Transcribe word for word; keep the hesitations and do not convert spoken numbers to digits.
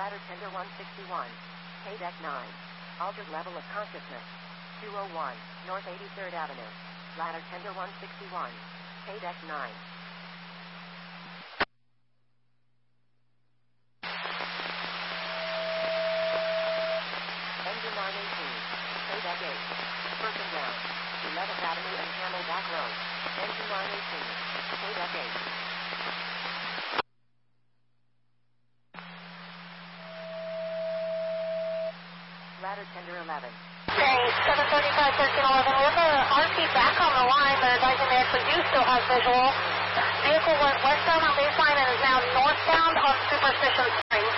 Ladder tender one sixty-one. K deck nine. Altered level of consciousness. two oh one, North eighty-third Avenue. Ladder tender one sixty-one. K deck nine. Engine nine eighteen. K deck eight. Person down. eleventh Avenue and Camelback Road. Engine nine eighteen. K deck eight. Ladder tender eleven. Okay, seven thirty-five, thirteen eleven. We have a R P back on the line, but advising they actually do still have visual. Vehicle went westbound on baseline and is now northbound on Superstition Springs.